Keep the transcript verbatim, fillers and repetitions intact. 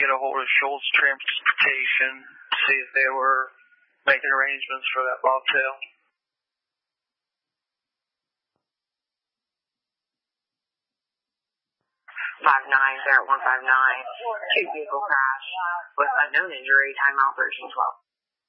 get a hold of Schultz Transportation, see if they were making arrangements for that bobtail. five nine, there at one five nine, two vehicle crash with unknown injury, timeout thirteen twelve.